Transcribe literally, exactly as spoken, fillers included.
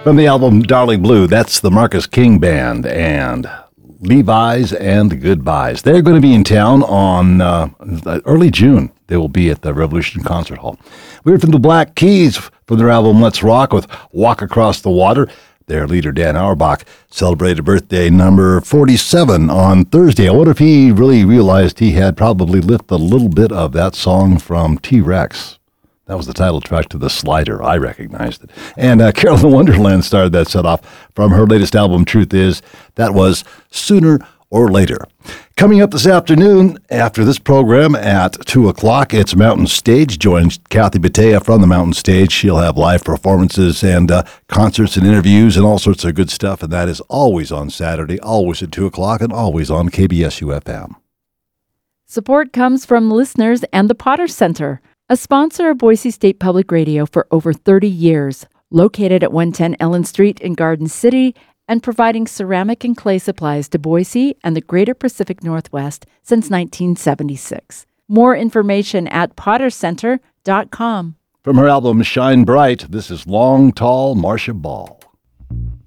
From the album Darling Blue, that's the Marcus King Band and Levi's and Goodbyes. They're going to be in town on uh, early June. They will be at the Revolution Concert Hall. We heard from the Black Keys from their album Let's Rock with Walk Across the Water. Their leader, Dan Auerbach, celebrated birthday number forty-seven on Thursday. I wonder if he really realized he had probably lifted a little bit of that song from T-Rex. That was the title track to The Slider. I recognized it. And uh, Carolyn Wonderland started that set off from her latest album, Truth Is. That was Sooner or Later. Coming up this afternoon, after this program at two o'clock, it's Mountain Stage. Joins Kathy Batea from the Mountain Stage. She'll have live performances and uh, concerts and interviews and all sorts of good stuff. And that is always on Saturday, always at two o'clock, and always on K B S U F M. Support comes from listeners and the Potter Center, a sponsor of Boise State Public Radio for over thirty years, located at one ten Ellen Street in Garden City, and providing ceramic and clay supplies to Boise and the greater Pacific Northwest since nineteen seventy-six. More information at potter center dot com. From her album Shine Bright, this is Long Tall Marcia Ball.